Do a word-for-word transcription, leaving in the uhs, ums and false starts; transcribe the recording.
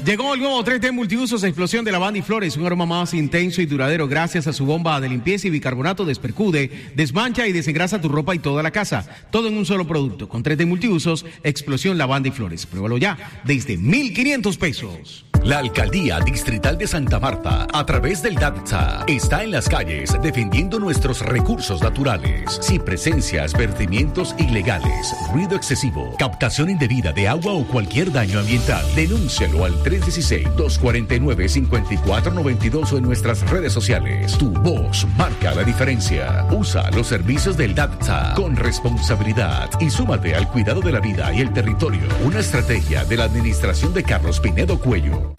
Llegó el nuevo tres D Multiusos Explosión de Lavanda y Flores, un aroma más intenso y duradero gracias a su bomba de limpieza y bicarbonato despercude, desmancha y desengrasa tu ropa y toda la casa. Todo en un solo producto. Con tres D Multiusos Explosión Lavanda y Flores. Pruébalo ya desde mil quinientos pesos. La Alcaldía Distrital de Santa Marta, a través del DATSA, está en las calles defendiendo nuestros recursos naturales. Si presencias vertimientos ilegales, ruido excesivo, captación indebida de agua o cualquier daño ambiental, denúncialo al tres uno seis, dos cuatro nueve, cinco cuatro nueve dos o en nuestras redes sociales. Tu voz marca la diferencia. Usa los servicios del DATSA con responsabilidad y súmate al cuidado de la vida y el territorio. Una estrategia de la administración de Carlos Pinedo Cuello.